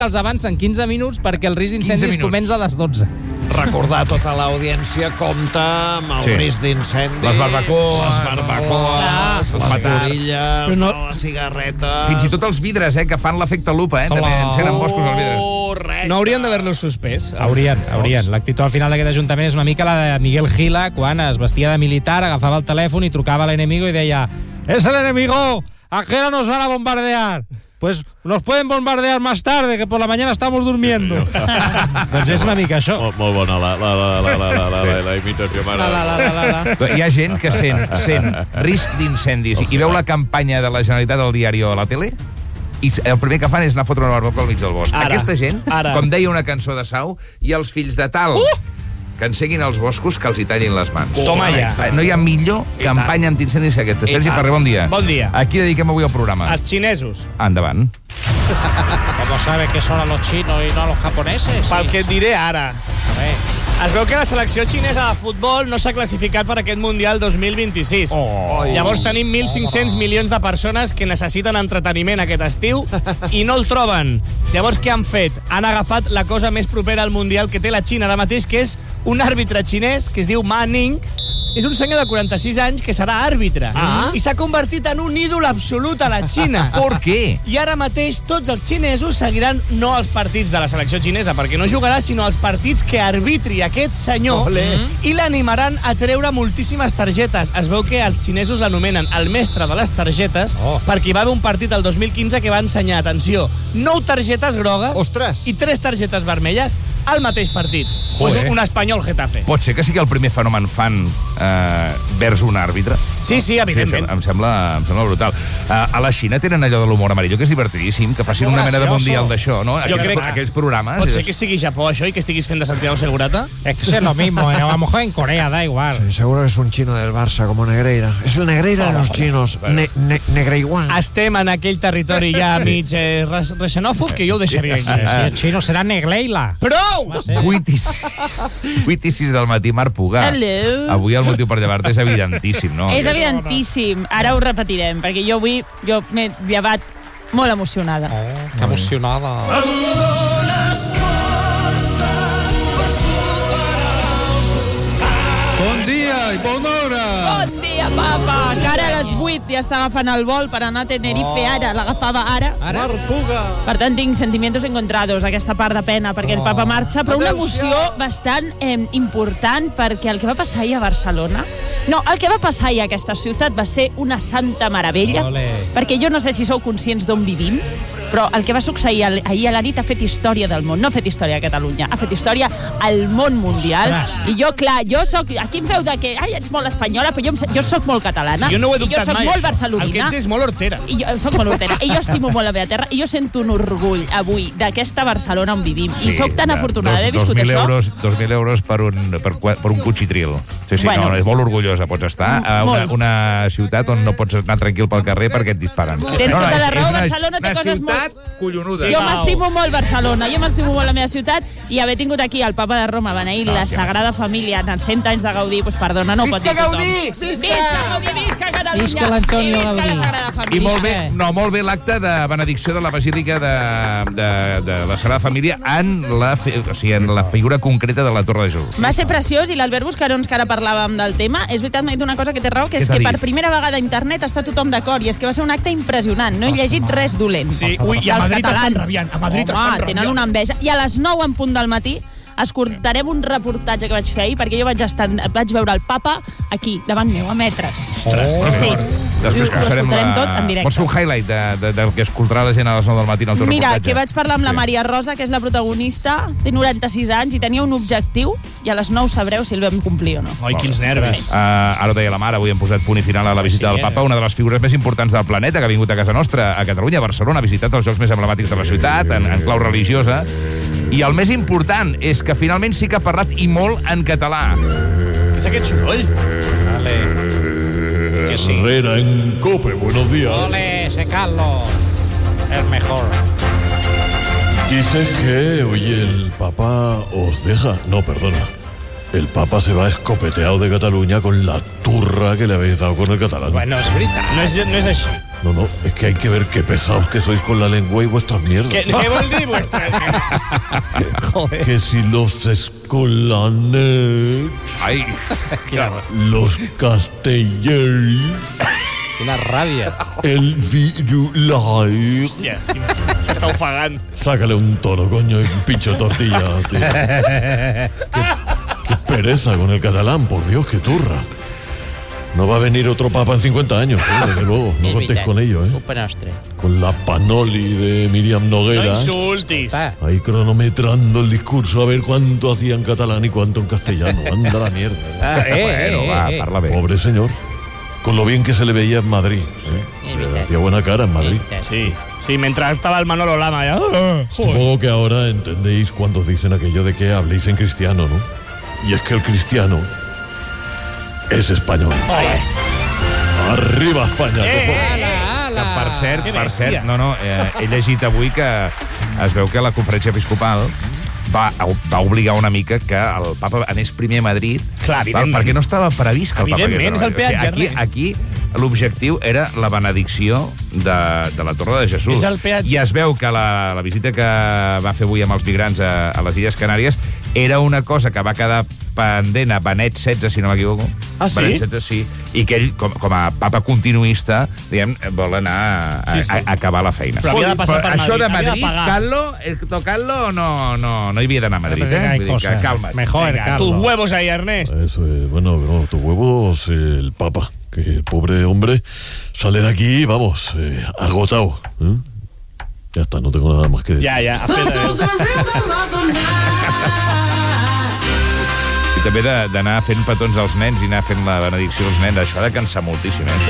els avancen 15 minuts perquè el risc d'incendis comença a les 12. Recordar a tota l'audiència, compta amb el risc d'incendi. Les barbacoes, les matorilles, la cigarreta... Fins i tot els vidres, que fan l'efecte lupa, també encenen boscos els vidres. Correcte. No haurien d'haver-los suspès. Haurien. L'actitud al final d'aquest ajuntament és una mica la de Miguel Gila, quan es vestia de militar, agafava el telèfon i trucava a l'enemigo i deia: «Es el enemigo! ¿A qué hora nos van a bombardear? Pues nos pueden bombardear más tarde, que por la mañana estamos durmiendo». Doncs és una mica això. Molt bona la imitació, mare. Hi ha gent que sent risc d'incendis i veu la campanya de la Generalitat al diari o a la tele i el primer que fan és anar a fotre una barbacoa al mig del bosc. Aquesta gent, com deia una cançó de Sau, i els fills de tal que enseguin els boscos que els hi tallin les mans. Toma ja. No hi ha millor campanya antiincendis que aquesta. Sergi Ferrer, bon dia. Bon dia. A qui dediquem avui el programa? Els xinesos. Endavant. ¿Cómo sabe que son a los chinos y no a los japoneses? Pel que et diré ara. Es veu que la selecció xinesa de futbol no s'ha classificat per aquest Mundial 2026. Llavors tenim 1.500 milions de persones que necessiten entreteniment aquest estiu i no el troben. Llavors què han fet? Han agafat la cosa més propera al Mundial que té la Xina ara mateix, que és un àrbitre xinès que es diu Ma Ning. És un senyor de 46 anys que serà àrbitre. I s'ha convertit en un ídol absolut a la Xina. Per què? I ara mateix tots els xinesos seguiran no els partits de la selecció xinesa, perquè no jugarà, sinó els partits que arbitri aquest senyor. I l'animaran a treure moltíssimes targetes. Es veu que els xinesos l'anomenen el mestre de les targetes perquè hi va haver un partit el 2015 que va ensenyar, atenció, 9 targetes grogues i 3 targetes vermelles al mateix partit. Un espanyol Getafe. Pot ser que sigui el primer fenomen fan vers un àrbitre? Sí, evidentment. Em sembla brutal. A la Xina tenen allò de l'humor amarillo, que és divertidíssim, que facin una mena de mundial d'això, no? Aquells programes. Pot ser que sigui Japó, això, i que estiguis fent de Santiago Segurata? Es que es lo mismo, a lo mejor en Corea, da igual. Sí, seguro que es un chino del Barça, como Negreira. Es el Negreira de los chinos. Negreiguan. Estem en aquell territori ja mig xenòfob, que jo ho deixaria aquí. Si el xino serà Negleila. Prou! 8:06 del matí, Marc Puga. Hello. Avui el motiu per llevar-te és evidentíssim, no? És evidentíssim. Ara ho repetirem, perquè jo avui m'he llevat molt emocionada. Que emocionada. Bon dia i bona hora. Bon dia, papa. Que ara a les 8 ja està agafant el vol per anar a Tenerife ara. L'agafava ara. Marc Puga. Per tant, tinc sentimientos encontrados, aquesta part de pena, perquè el papa marxa, però una emoció bastant important, perquè el que va passar ahir a Barcelona... No, el que va passar ahir a aquesta ciutat va ser una santa meravella, perquè jo no sé si sou conscients d'on vivim, però el que va succeir ahir a la nit ha fet història del món. No ha fet història a Catalunya, ha fet història al món mundial. I jo, clar, aquí em feu de que ets molt espanyola, però jo soc molt catalana. Jo no ho he dubtat mai, I jo soc molt barcelonina. El que ets és molt hortera. I jo soc molt hortera. I jo estimo molt la meva terra. I jo sento un orgull avui d'aquesta Barcelona on vivim. I soc tan afortunada d'haver viscut això. 2.000 euros per un cuchitril. Sí, bueno, no, és molt orgullosa pots estar a una ciutat on no pots anar tranquil pel carrer perquè et disparen. Tens tota la raó, Barcelona té coses molt... Collonuda. Jo m'estimo molt Barcelona, jo m'estimo molt la meva ciutat, i haver tingut aquí el papa de Roma beneint la Sagrada Família en 100 anys de Gaudí, doncs perdona, no ho pot dir tothom. Visca Gaudí, visca Catalunya, visca l'Antonio i visca Gaudí. la Sagrada Família. I molt bé l'acte de benedicció de la Basílica de la Sagrada Família en la figura concreta de la Torre de Jesús. Va ser preciós, i l'Albert Buscarons, que ara parlàvem del tema, és veritat, m'ha dit una cosa que té raó, que és que per primera vegada a internet està tothom d'acord, i és que va ser un acte impressionant, no he llegit res dolent. Sí, i a Madrid estan rabiant, tenen una enveja. I a les 9 en punt del matí escoltarem un reportatge que vaig fer ahir, perquè jo vaig veure el papa aquí, davant meu, a metres. Sí. Després escoltarem tot en directe. Pots fer un highlight del que escoltarà la gent a les 9 del matí en el teu reportatge? Mira, que vaig parlar amb la Maria Rosa, que és la protagonista, té 96 anys i tenia un objectiu, i a les 9 sabreu si el vam complir o no. Ai, quins nervis. Ara ho deia la mare, avui hem posat punt i final a la visita del papa, una de les figures més importants del planeta, que ha vingut a casa nostra, a Catalunya, a Barcelona, ha visitat els llocs més emblemàtics de la ciutat, en clau religiosa. I el més important és que finalment sí que ha parlat i molt en català. Què és aquest soroll? Que sí. Herrera en COPE, buenos días. Ole, ese Carlos. El mejor. Dices que hoy el Papa os deja. No, perdona. El Papa se va escopeteado de Cataluña con la turra que le habéis dado con el catalán. Bueno, és veritat. No és així. No, es que hay que ver qué pesados que sois con la lengua y vuestras mierdas. ¿Qué vol dir vuestra? Joder. Que si los escolanets, Ai, los castellers, Quina ràbia. el virulais... Hòstia, s'està ofegant. Sácale un toro, coño, y un pincho de tortilla, tío. Qué pereza con el catalán, por Dios, qué turra. No va a venir otro papa en 50 años, desde luego. No contéis con ello, Culpa nostra. Con la panoli de Miriam No Noguera. insultis. Ahí cronometrando el discurso a ver cuánto hacía en catalán y cuánto en castellano. Anda la mierda. bueno, va, parla bé. Pobre señor. Con lo bien que se le veía en Madrid. Se le hacía buena cara en Madrid. Sí, mientras estaba el Manolo Lama ya. Supongo que ahora entendéis cuando dicen aquello de que habléis en cristiano, ¿no? Y es que el cristiano es español. Arriba Espanya! Que, per cert, he llegit avui que es veu que la conferència episcopal va obligar una mica que el papa anés primer a Madrid. Clar, evidentment. Perquè no estava previst que el papa Evidentment, és el peatge. Aquí l'objectiu era la benedicció de la Torre de Jesús. És el peatge. I es veu que la visita que va fer avui amb els migrants a les Illes Canàries era una cosa que va quedar pendent a Benet XVI, si no m'equivoco. Ah, sí? Benet XVI, sí. I que ell, com a papa continuista, diguem, vol anar a acabar la feina. Però havia de passar per això Madrid, de Madrid, tocarlo, no hi havia d'anar a Madrid. Vull dir que calma't. Mejor, Carlos. Tus huevos ahí, Ernest. Eso es, bueno, no, tus huevos, el papa. Que el pobre hombre sale de aquí, vamos, agotado. Ya está, no tengo nada más que decir. Ja, a fer de Déu. I també d'anar fent petons als nens i anar fent la benedicció als nens, això ha de cansar moltíssim,